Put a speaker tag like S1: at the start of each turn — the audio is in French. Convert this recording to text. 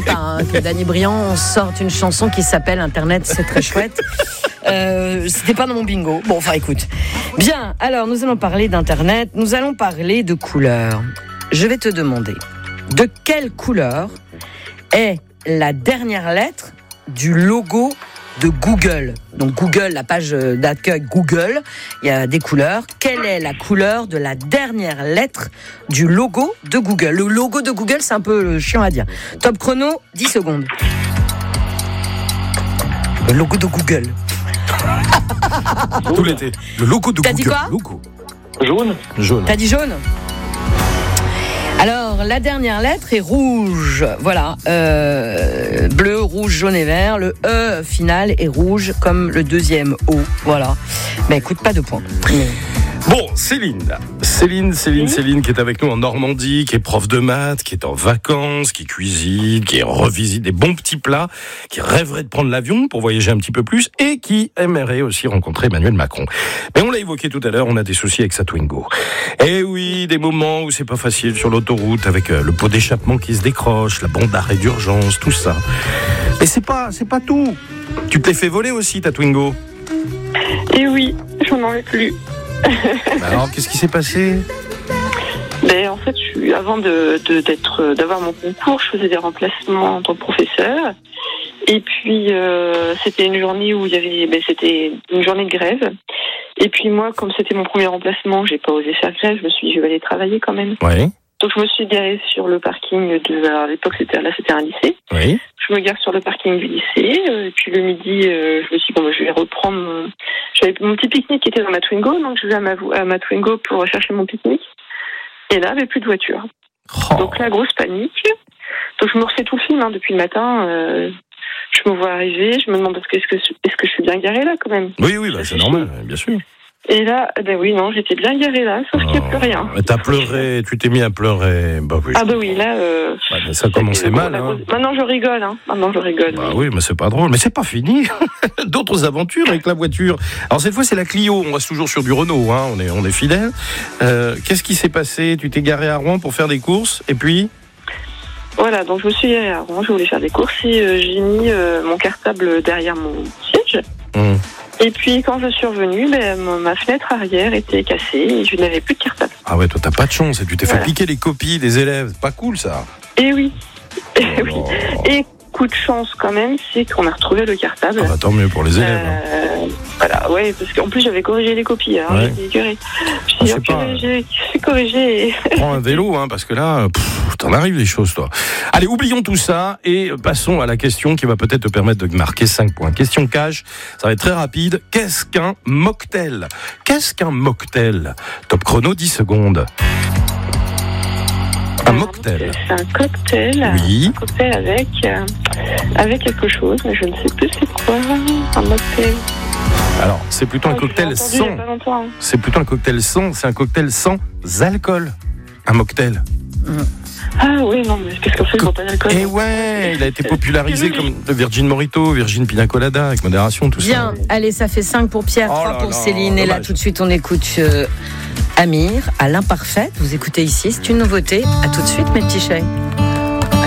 S1: pas que Danny Briand sorte une chanson qui s'appelle Internet, c'est très chouette. C'était pas dans mon bingo. Bon, enfin, écoute. Bien, alors, nous allons parler d'Internet. Nous allons parler de couleurs. Je vais te demander, de quelle couleur est la dernière lettre du logo de Google? Donc Google, la page d'accueil Google, il y a des couleurs. Quelle est la couleur de la dernière lettre du logo de Google? Le logo de Google, c'est un peu chiant à dire. Top chrono, 10 secondes. Le logo de Google.
S2: Tout l'été. Le logo de Google.
S1: T'as dit quoi?
S2: Logo.
S3: Jaune.
S1: T'as dit jaune? Alors, la dernière lettre est rouge. Voilà. Bleu, rouge, jaune et vert. Le E final est rouge comme le deuxième O. Voilà. Mais écoute, pas de points.
S2: Bon, Céline qui est avec nous en Normandie, qui est prof de maths, qui est en vacances, qui cuisine, qui revisite des bons petits plats, qui rêverait de prendre l'avion pour voyager un petit peu plus et qui aimerait aussi rencontrer Emmanuel Macron. Mais on l'a évoqué tout à l'heure, on a des soucis avec sa Twingo. Et oui, des moments où c'est pas facile sur l'autoroute avec le pot d'échappement qui se décroche, la bande d'arrêt d'urgence, tout ça. Mais c'est pas tout. Tu te l'es fait voler aussi ta Twingo.
S4: Et oui, j'en ai plus.
S2: Alors, qu'est-ce qui s'est passé?
S4: En fait, avant d'avoir mon concours, je faisais des remplacements en tant que professeur. Et puis, c'était une journée où c'était une journée de grève. Et puis moi, comme c'était mon premier remplacement, j'ai pas osé faire grève. Je me suis dit, je vais aller travailler quand même.
S2: Oui.
S4: Donc, je me suis garée sur le parking à l'époque, c'était un lycée.
S2: Oui.
S4: Je me gare sur le parking du lycée. Et puis le midi, je me suis dit, je vais reprendre j'avais mon petit pique-nique qui était dans ma Twingo, donc je vais à ma Twingo pour chercher mon pique-nique. Et là, il n'y avait plus de voiture.
S2: Oh.
S4: Donc là, grosse panique. Donc je me refais tout le film depuis le matin. Je me vois arriver, je me demande est-ce que je suis bien garée là quand même?
S2: Oui, c'est normal, bien sûr.
S4: Et là, non, j'étais bien garée là, sauf qu'il n'y a plus rien.
S2: T'as pleuré, tu t'es mis à pleurer. Bah oui.
S4: Ah bah oui, là...
S2: ça commençait mal. Hein.
S4: Maintenant je rigole.
S2: Bah oui, mais c'est pas drôle. Mais c'est pas fini. D'autres aventures avec la voiture. Alors cette fois, c'est la Clio. On reste toujours sur du Renault. Hein. On est fidèles. Qu'est-ce qui s'est passé? Tu t'es garé à Rouen pour faire des courses. Et puis...
S4: Voilà, donc je me suis garée à Rouen. Je voulais faire des courses et j'ai mis mon cartable derrière mon siège. Et puis, quand je suis revenue, ma fenêtre arrière était cassée et je n'avais plus de cartable. Ah
S2: ouais, toi, t'as pas de chance. Et tu t'es fait piquer les copies des élèves. Pas cool, ça.
S4: Eh oui. Oui. Et coup de chance, quand même, c'est qu'on a retrouvé le cartable.
S2: Ah bah, tant mieux pour les élèves.
S4: Voilà, ouais, parce qu'en plus, j'avais corrigé les copies. Hein,
S2: ouais.
S4: J'étais écœurée. J'ai corrigé.
S2: Prends un vélo, hein, parce que là, t'en arrives des choses, toi. Allez, oublions tout ça et passons à la question qui va peut-être te permettre de marquer 5 points. Question cash, ça va être très rapide. Qu'est-ce qu'un mocktail? Top chrono, 10 secondes. Un mocktail.
S4: C'est un cocktail.
S2: Oui.
S4: Un cocktail avec quelque chose, mais je ne sais plus c'est quoi. Un mocktail.
S2: Alors, c'est plutôt un cocktail sans. C'est plutôt un cocktail sans. C'est un cocktail sans alcool. Un mocktail.
S4: Ah oui, non, mais qu'est-ce qu'on fait quand pas d'alcool?
S2: Eh ouais, il a été popularisé comme le Virgin Mojito, Virgin Pina Colada, avec modération, tout ça.
S1: Bien, allez, ça fait 5 pour Pierre, 3 pour Céline. Et là, tout de suite, on écoute Amir à l'imparfaite. Vous écoutez ici, c'est une nouveauté. À tout de suite, mes petits chais.